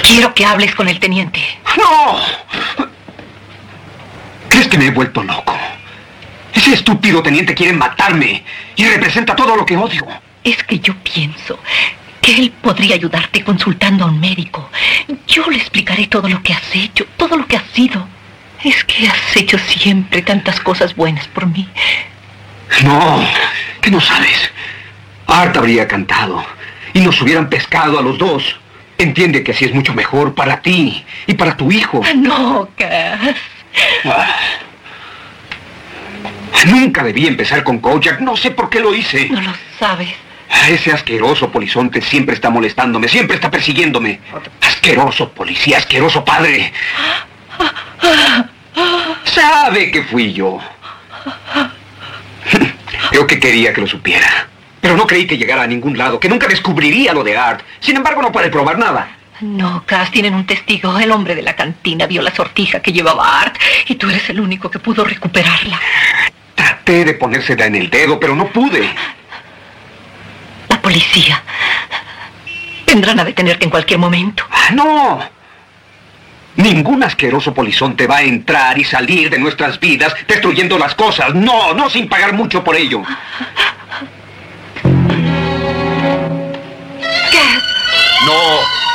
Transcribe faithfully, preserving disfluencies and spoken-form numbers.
Quiero que hables con el teniente. ¡No! ¿Crees que me he vuelto loco? Ese estúpido teniente quiere matarme y representa todo lo que odio. Es que yo pienso que él podría ayudarte consultando a un médico. Yo le explicaré todo lo que has hecho, todo lo que has sido. Es que has hecho siempre tantas cosas buenas por mí. No, que no sabes. Art habría cantado y nos hubieran pescado a los dos. Entiende que así es mucho mejor para ti y para tu hijo. No, Cass. Ah. Nunca debí empezar con Kojak. No sé por qué lo hice. No lo sabes. Ese asqueroso polizonte siempre está molestándome, siempre está persiguiéndome. Asqueroso policía, asqueroso padre. Sabe que fui yo. Creo que quería que lo supiera. Pero no creí que llegara a ningún lado, que nunca descubriría lo de Art. Sin embargo, no puede probar nada. No, Cass, tienen un testigo. El hombre de la cantina vio la sortija que llevaba Art y tú eres el único que pudo recuperarla. Traté de ponérsela en el dedo, pero no pude. La policía. Vendrán a detenerte en cualquier momento. Ah, no. Ningún asqueroso polizonte va a entrar y salir de nuestras vidas destruyendo las cosas. No, no sin pagar mucho por ello. Cass. No.